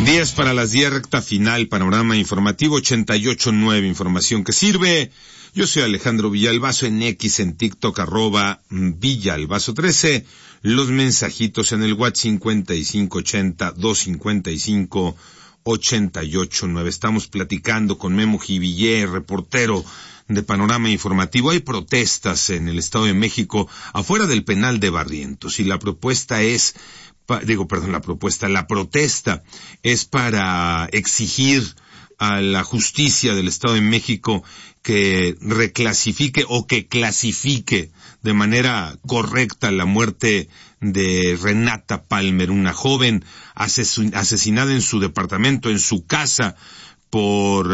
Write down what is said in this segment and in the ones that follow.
10 para las 10, recta final, panorama informativo 88.9, información que sirve. Yo soy Alejandro Villalbazo, en X, en TikTok, @Villalbazo13. Los mensajitos en el WhatsApp 5580-255-88.9. Estamos platicando con Memo Jivillé, reportero de Panorama Informativo. Hay protestas en el Estado de México afuera del penal de Barrientos y la protesta es para exigir a la justicia del Estado de México que reclasifique o que clasifique de manera correcta la muerte de Renata Palmer, una joven asesinada en su departamento, en su casa, por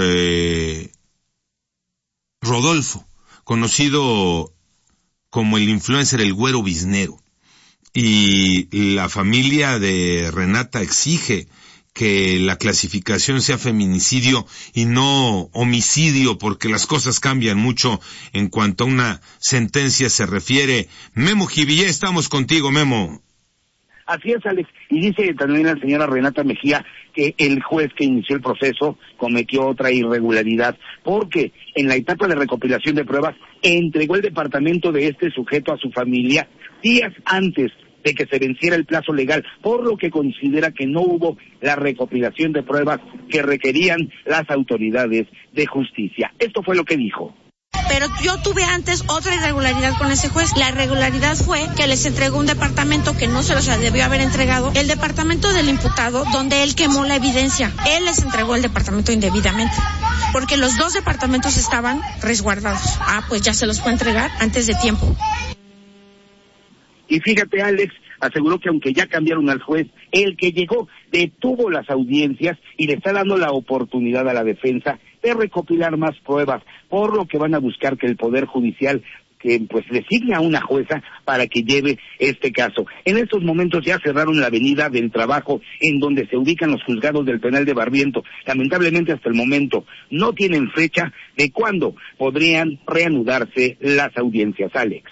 Rodolfo, conocido como el influencer El Güero Biznero. Y la familia de Renata exige que la clasificación sea feminicidio y no homicidio, porque las cosas cambian mucho en cuanto a una sentencia se refiere. Memo Jivillé, estamos contigo, Memo. Así es, Alex, y dice también la señora Renata Mejía que el juez que inició el proceso cometió otra irregularidad, porque en la etapa de recopilación de pruebas entregó el departamento de este sujeto a su familia días antes de que se venciera el plazo legal, por lo que considera que no hubo la recopilación de pruebas que requerían las autoridades de justicia. Esto fue lo que dijo. Pero yo tuve antes otra irregularidad con ese juez. La irregularidad fue que les entregó un departamento que no se los debió haber entregado, el departamento del imputado, donde él quemó la evidencia. Él les entregó el departamento indebidamente, porque los dos departamentos estaban resguardados. Pues ya se los fue a entregar antes de tiempo. Y fíjate, Alex, aseguró que aunque ya cambiaron al juez, el que llegó detuvo las audiencias y le está dando la oportunidad a la defensa de recopilar más pruebas, por lo que van a buscar que el Poder Judicial designe a una jueza para que lleve este caso. En estos momentos ya cerraron la Avenida del Trabajo, en donde se ubican los juzgados del penal de Barrientos. Lamentablemente hasta el momento no tienen fecha de cuándo podrían reanudarse las audiencias, Alex.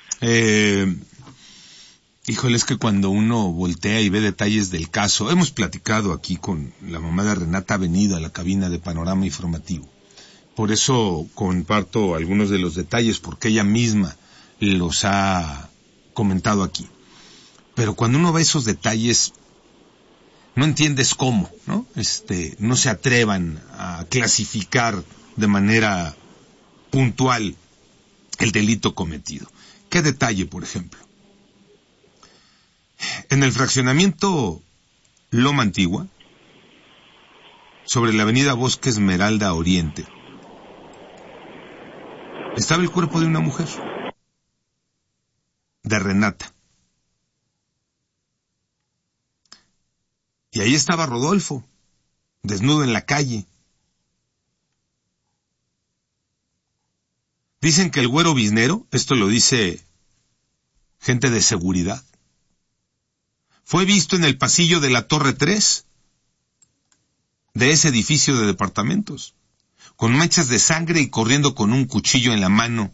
Híjole, es que cuando uno voltea y ve detalles del caso, hemos platicado aquí con la mamá de Renata, ha venido a la cabina de Panorama Informativo. Por eso comparto algunos de los detalles, porque ella misma los ha comentado aquí. Pero cuando uno ve esos detalles, no entiendes cómo, ¿no? No se atrevan a clasificar de manera puntual el delito cometido. ¿Qué detalle, por ejemplo? En el fraccionamiento Loma Antigua, sobre la avenida Bosque Esmeralda Oriente, estaba el cuerpo de una mujer, de Renata. Y ahí estaba Rodolfo, desnudo en la calle. Dicen que el Güero Biznero, esto lo dice gente de seguridad, fue visto en el pasillo de la Torre 3 de ese edificio de departamentos, con manchas de sangre y corriendo con un cuchillo en la mano,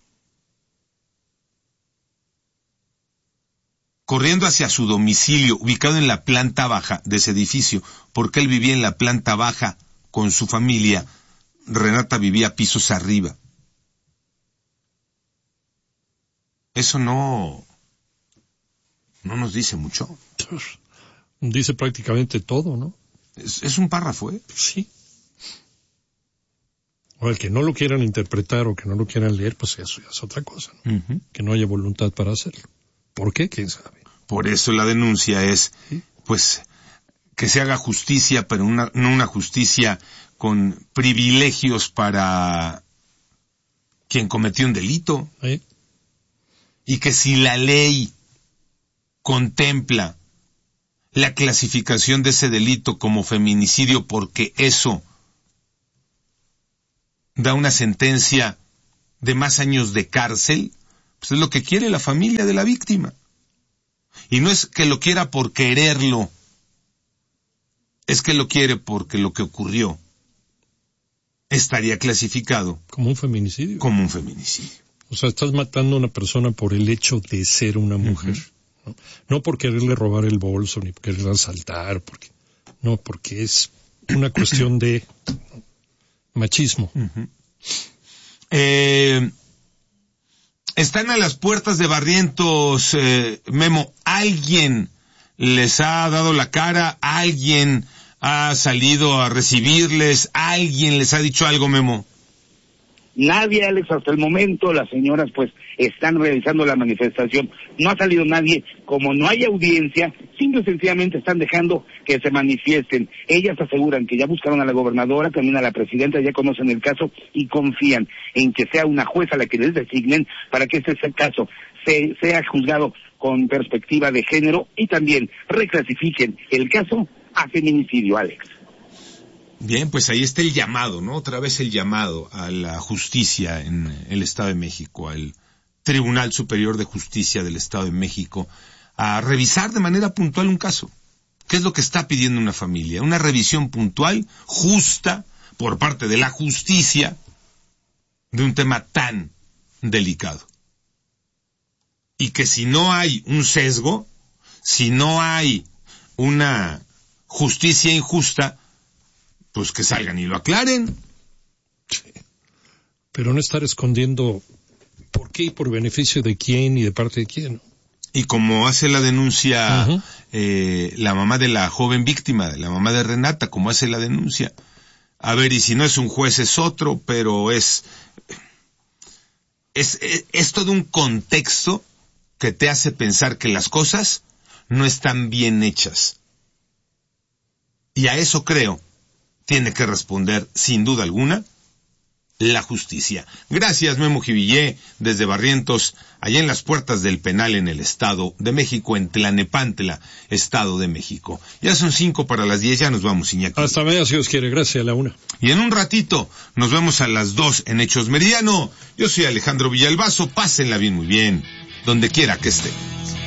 corriendo hacia su domicilio, ubicado en la planta baja de ese edificio, porque él vivía en la planta baja con su familia. Renata vivía pisos arriba. Eso no nos dice mucho. Dice prácticamente todo, ¿no? Es un párrafo, ¿eh? Sí. O el que no lo quieran interpretar o que no lo quieran leer, pues eso ya es otra cosa, ¿no? Uh-huh. Que no haya voluntad para hacerlo. ¿Por qué? ¿Quién sabe? Por eso la denuncia es, pues, que se haga justicia, pero no una justicia con privilegios para quien cometió un delito. ¿Sí? Y que si la ley contempla la clasificación de ese delito como feminicidio, porque eso da una sentencia de más años de cárcel, pues es lo que quiere la familia de la víctima. Y no es que lo quiera por quererlo, es que lo quiere porque lo que ocurrió estaría clasificado como un feminicidio. Como un feminicidio. O sea, estás matando a una persona por el hecho de ser una mujer. Uh-huh. No por quererle robar el bolso, ni por quererle asaltar, porque No, porque es una cuestión de machismo. Uh-huh. Están a las puertas de Barrientos, Memo. ¿Alguien les ha dado la cara? ¿Alguien ha salido a recibirles? ¿Alguien les ha dicho algo, Memo? Nadie, Alex, hasta el momento. Las señoras pues están realizando la manifestación. No ha salido nadie. Como no hay audiencia, simple y sencillamente están dejando que se manifiesten. Ellas aseguran que ya buscaron a la gobernadora, también a la presidenta, ya conocen el caso y confían en que sea una jueza la que les designen para que este sea el caso sea juzgado con perspectiva de género y también reclasifiquen el caso a feminicidio, Alex. Bien, pues ahí está el llamado, ¿no? Otra vez el llamado a la justicia en el Estado de México, al Tribunal Superior de Justicia del Estado de México, a revisar de manera puntual un caso. ¿Qué es lo que está pidiendo una familia? Una revisión puntual, justa, por parte de la justicia, de un tema tan delicado. Y que si no hay un sesgo, si no hay una justicia injusta, pues que salgan y lo aclaren. Sí. Pero no estar escondiendo por qué y por beneficio de quién y de parte de quién. Y como hace la denuncia uh-huh. La mamá de la joven víctima, la mamá de Renata, como hace la denuncia. A ver, y si no es un juez es otro, pero es todo un contexto que te hace pensar que las cosas no están bien hechas. Y a eso creo tiene que responder, sin duda alguna, la justicia. Gracias, Memo Jivillé, desde Barrientos, allá en las puertas del penal en el Estado de México, en Tlanepantla, Estado de México. Ya son 5:10, ya nos vamos, Iñaki. Hasta mañana, si Dios quiere. Gracias, a la 1. Y en un ratito, nos vemos a las 2 en Hechos Meridiano. Yo soy Alejandro Villalbazo, pásenla bien, muy bien, donde quiera que esté.